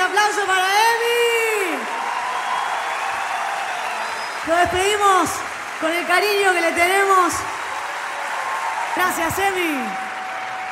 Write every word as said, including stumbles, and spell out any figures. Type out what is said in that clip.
aplauso para Emi. Lo despedimos con el cariño que le tenemos. Gracias, Emi.